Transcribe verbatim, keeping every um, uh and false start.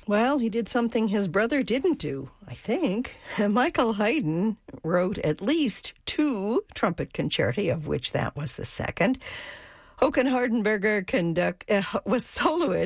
Well, he did something his brother didn't do, I think. Michael Haydn wrote at least two trumpet concerti, of which that was the second. Håkan Hardenberger conduct, uh, was soloist.